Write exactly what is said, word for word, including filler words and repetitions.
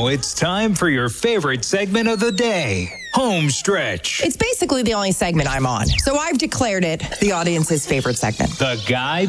it's time for your favorite segment of the day, Home Stretch. It's basically the only segment I'm on, so I've declared it the audience's favorite segment. The Guy